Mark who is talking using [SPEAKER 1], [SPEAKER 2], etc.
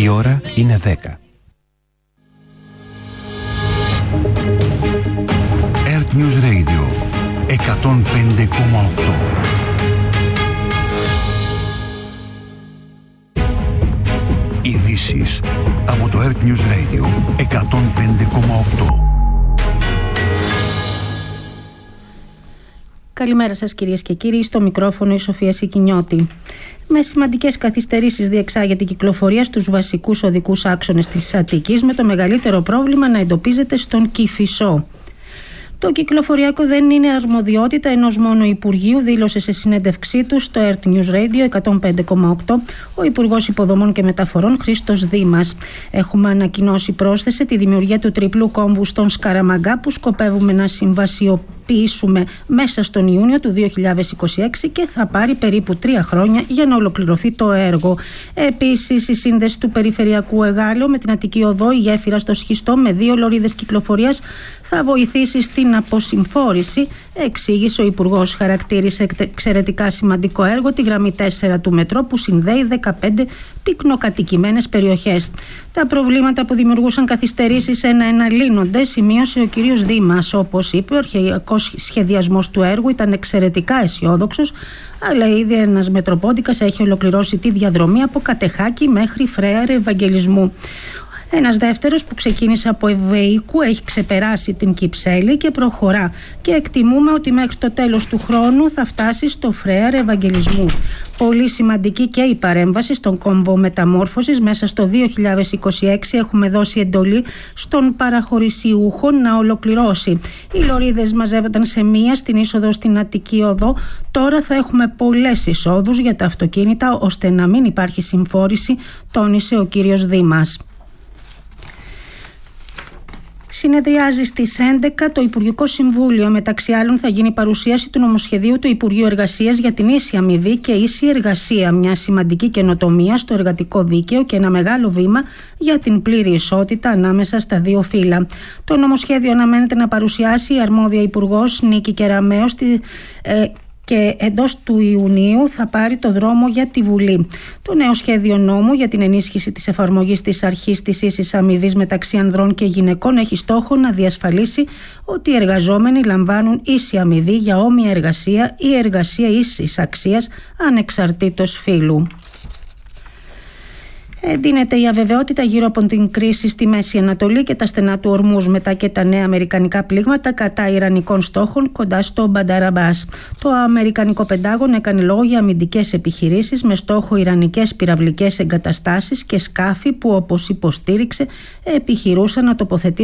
[SPEAKER 1] Η ώρα είναι 10. Earth News Radio 105,8. Ειδήσεις από το Earth News Radio 105,8.
[SPEAKER 2] Καλημέρα σας κυρίες και κύριοι, στο μικρόφωνο η Σοφία Σικινιώτη. Με σημαντικές καθυστερήσεις διεξάγεται η κυκλοφορία στους βασικούς οδικούς άξονες της Αττικής, με το μεγαλύτερο πρόβλημα να εντοπίζεται στον Κηφισό. Το κυκλοφοριακό δεν είναι αρμοδιότητα ενός μόνο Υπουργείου, δήλωσε σε συνέντευξή του στο Earth News Radio 105,8 ο Υπουργός Υποδομών και Μεταφορών Χρήστος Δήμας. Έχουμε ανακοινώσει, πρόσθεσε, τη δημιουργία του τριπλού κόμβου στον Σκαραμαγκά, που σκοπεύουμε να συμβασιοποιήσουμε μέσα στον Ιούνιο του 2026 και θα πάρει περίπου 3 χρόνια για να ολοκληρωθεί το έργο. Επίσης, η σύνδεση του Περιφερειακού Εγάλεω με την Αττική Οδό, η γέφυρα στο Σχιστό με 2 λωρίδες κυκλοφορίας, θα βοηθήσει στην αποσυμφόρηση, εξήγησε ο Υπουργός. Χαρακτήρισε εξαιρετικά σημαντικό έργο τη γραμμή 4 του μετρό, που συνδέει 15 πυκνοκατοικημένες περιοχές. Τα προβλήματα που δημιουργούσαν καθυστερήσεις ένα-ένα λύνονται, σημείωσε ο κύριος Δήμας. Όπως είπε, ο αρχαιακός σχεδιασμός του έργου ήταν εξαιρετικά αισιόδοξος, αλλά ήδη ένας μετροπόντικας έχει ολοκληρώσει τη διαδρομή από Κατεχάκη μέχρι Φρέαρε Ευαγγελισμού. Ένας δεύτερος, που ξεκίνησε από Ευεϊκού, έχει ξεπεράσει την Κυψέλη και προχωρά, και εκτιμούμε ότι μέχρι το τέλος του χρόνου θα φτάσει στο Φρέαρε Ευαγγελισμού. Πολύ σημαντική και η παρέμβαση στον κόμβο μεταμόρφωσης. Μέσα στο 2026 έχουμε δώσει εντολή στον παραχωρησιούχο να ολοκληρώσει. Οι λωρίδες μαζεύονταν σε μία στην είσοδο στην Αττική Οδό. Τώρα θα έχουμε πολλές εισόδους για τα αυτοκίνητα, ώστε να μην υπάρχει συμφόρηση, τόνισε ο κύριος Δήμας. Συνεδριάζει στις 11 το Υπουργικό Συμβούλιο. Μεταξύ άλλων, θα γίνει παρουσίαση του νομοσχεδίου του Υπουργείου Εργασίας για την ίση αμοιβή και ίση εργασία. Μια σημαντική καινοτομία στο εργατικό δίκαιο και ένα μεγάλο βήμα για την πλήρη ισότητα ανάμεσα στα δύο φύλλα. Το νομοσχέδιο αναμένεται να παρουσιάσει η αρμόδια Υπουργός Νίκη Κεραμέο και εντός του Ιουνίου θα πάρει το δρόμο για τη Βουλή. Το νέο σχέδιο νόμου για την ενίσχυση της εφαρμογής της αρχής της ίσης αμοιβής μεταξύ ανδρών και γυναικών έχει στόχο να διασφαλίσει ότι οι εργαζόμενοι λαμβάνουν ίση αμοιβή για όμοια εργασία ή εργασία ίσης αξίας ανεξαρτήτως φύλου. Εντείνεται η αβεβαιότητα γύρω από την κρίση στη Μέση Ανατολή και τα στενά του Ορμούζ, μετά και τα νέα αμερικανικά πλήγματα κατά ιρανικών στόχων κοντά στο Μπανταραμπάς. Το αμερικανικό Πεντάγωνο έκανε λόγο για αμυντικές επιχειρήσεις με στόχο ιρανικές πυραυλικές εγκαταστάσεις και σκάφη που, όπως υποστήριξε, επιχειρούσαν να τοποθετήσουν